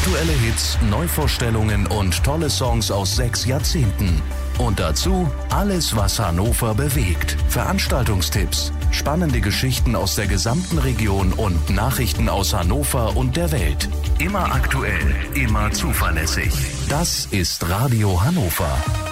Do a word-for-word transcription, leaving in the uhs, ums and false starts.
Aktuelle Hits, Neuvorstellungen und tolle Songs aus sechs Jahrzehnten. Und dazu alles, was Hannover bewegt. Veranstaltungstipps, spannende Geschichten aus der gesamten Region und Nachrichten aus Hannover und der Welt. Immer aktuell, immer zuverlässig. Das ist Radio Hannover.